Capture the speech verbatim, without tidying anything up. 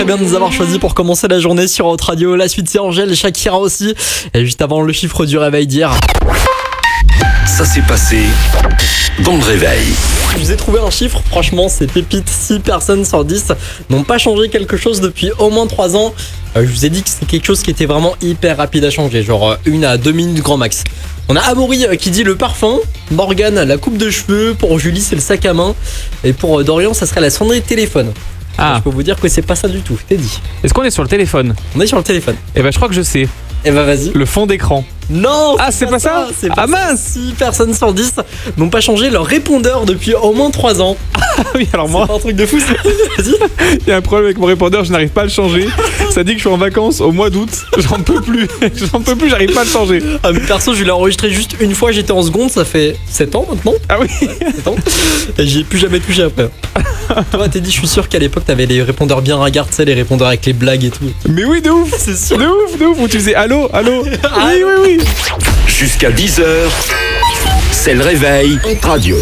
Très bien de nous avoir choisi pour commencer la journée sur notre radio. La suite c'est Angèle, Shakira aussi. Et juste avant le chiffre du réveil d'hier. Ça s'est passé dans le réveil. Je vous ai trouvé un chiffre, franchement c'est pépite. six personnes sur dix n'ont pas changé quelque chose depuis au moins trois ans. Euh, je vous ai dit que c'est quelque chose qui était vraiment hyper rapide à changer, genre une à deux minutes grand max. On a Amaury qui dit le parfum, Morgane la coupe de cheveux, pour Julie c'est le sac à main, et pour Dorian ça serait la sonnerie de téléphone. Ah. Je peux vous dire que c'est pas ça du tout, t'es dit. Est-ce qu'on est sur le téléphone? On est sur le téléphone. Eh ben je crois que je sais. Eh bah vas-y. Le fond d'écran. Non. Ah, c'est pas ça c'est pas Ah, ça. mince. six personnes sur dix n'ont pas changé leur répondeur depuis au moins trois ans. Ah oui, alors C'est moi, pas un truc de fou ça. Vas-y. il y a un problème avec mon répondeur, je n'arrive pas à le changer. Ça dit que je suis en vacances au mois d'août. J'en peux plus. J'en peux plus, j'arrive pas à le changer. Ah mais perso je l'ai enregistré juste une fois, j'étais en seconde, ça fait sept ans maintenant. Ah oui. sept ans. Et j'y ai plus jamais touché après. Toi t'es dit, je suis sûr qu'à l'époque t'avais les répondeurs bien ringards, tu sais, les répondeurs avec les blagues et tout. Mais oui, de ouf. C'est sûr. De ouf, de ouf. Où tu faisais allô, allô. Oui, oui, oui. Jusqu'à dix heures, c'est le réveil radio.